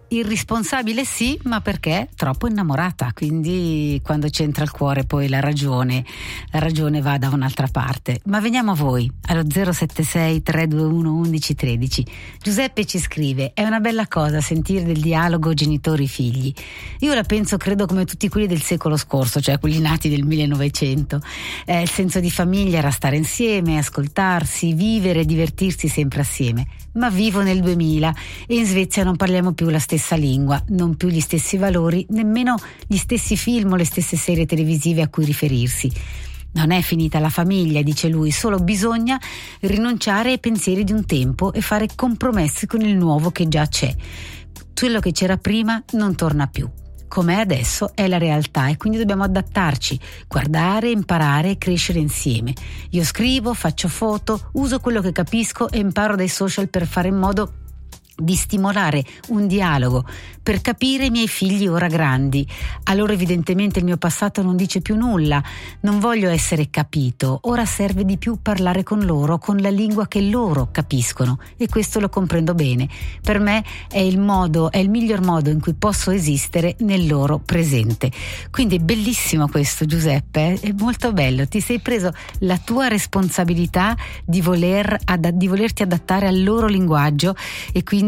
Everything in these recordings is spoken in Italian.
irresponsabile sì, ma perché troppo innamorata, quindi quando c'entra il cuore poi la ragione va da un'altra parte. Ma veniamo a voi, allo 076 321 1113. Giuseppe ci scrive: è una bella cosa sentire del dialogo genitori-figli. Io la penso, credo, come tutti quelli del secolo scorso, cioè quelli nati nel 1900. Il senso di famiglia era stare insieme, ascoltarsi, vivere e divertirsi sempre assieme. Ma vivo nel 2000 e in Svezia non parliamo più la stessa lingua, non più gli stessi valori, nemmeno gli stessi film o le stesse serie televisive a cui riferirsi. Non è finita la famiglia, dice lui, solo bisogna rinunciare ai pensieri di un tempo e fare compromessi con il nuovo che già c'è. Quello che c'era prima non torna più. Com'è adesso è la realtà e quindi dobbiamo adattarci, guardare, imparare e crescere insieme. Io scrivo, faccio foto, uso quello che capisco e imparo dai social per fare in modo di stimolare un dialogo, per capire i miei figli ora grandi. A loro evidentemente il mio passato non dice più nulla, non voglio essere capito, ora serve di più parlare con loro, con la lingua che loro capiscono, e questo lo comprendo bene. Per me è il miglior modo in cui posso esistere nel loro presente. Quindi è bellissimo questo, Giuseppe, è molto bello, ti sei preso la tua responsabilità di volerti adattare al loro linguaggio e quindi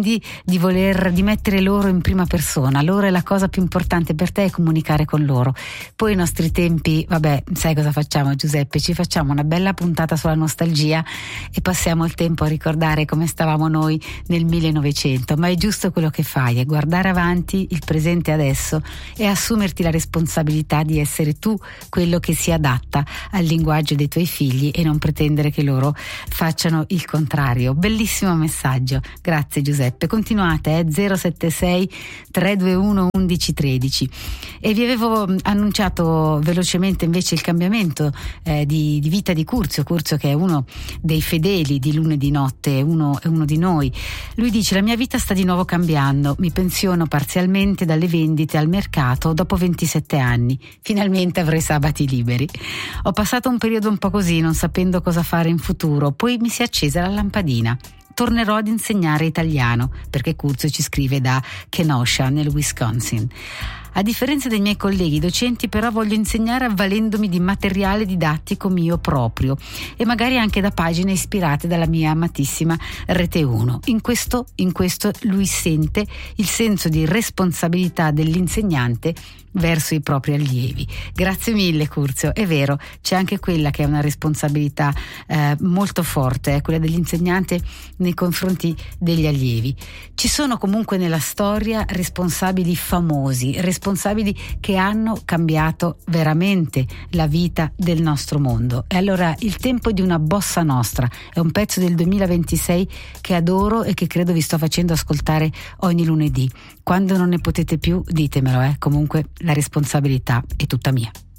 di mettere loro in prima persona. Loro è la cosa più importante per te, è comunicare con loro. Poi i nostri tempi, vabbè, sai cosa facciamo, Giuseppe? Ci facciamo una bella puntata sulla nostalgia e passiamo il tempo a ricordare come stavamo noi nel 1900, ma è giusto quello che fai, è guardare avanti, il presente adesso, e assumerti la responsabilità di essere tu quello che si adatta al linguaggio dei tuoi figli e non pretendere che loro facciano il contrario. Bellissimo messaggio, grazie Giuseppe. Continuate, 076 321 1113. E vi avevo annunciato velocemente invece il cambiamento di vita di Curzio, che è uno dei fedeli di Lunedì Notte, è uno di noi. Lui dice: la mia vita sta di nuovo cambiando, mi pensiono parzialmente dalle vendite al mercato dopo 27 anni, finalmente avrò i sabati liberi. Ho passato un periodo un po' così, non sapendo cosa fare in futuro, poi mi si è accesa la lampadina. Tornerò ad insegnare italiano, perché Curzio ci scrive da Kenosha, nel Wisconsin. A differenza dei miei colleghi docenti, però, voglio insegnare avvalendomi di materiale didattico mio proprio e magari anche da pagine ispirate dalla mia amatissima Rete 1. In questo lui sente il senso di responsabilità dell'insegnante verso i propri allievi. Grazie mille, Curzio. È vero, c'è anche quella che è una responsabilità molto forte, quella dell'insegnante nei confronti degli allievi. Ci sono comunque nella storia responsabili famosi, responsabili che hanno cambiato veramente la vita del nostro mondo. E allora il tempo di una bossa nostra è un pezzo del 2026 che adoro e che credo vi sto facendo ascoltare ogni lunedì. Quando non ne potete più, ditemelo, comunque la responsabilità è tutta mia.